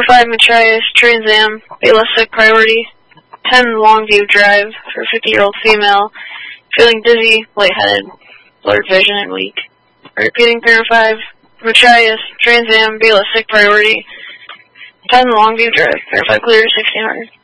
5 Matrias, Trans Am, Balasik priority. 10 Longview Drive for 50-year-old female, feeling dizzy, lightheaded, blurred vision, and weak. Repeating, Para 5 Matrias, Trans Am, Balasik priority. 10 Longview Drive, Para 5 clear, 1600.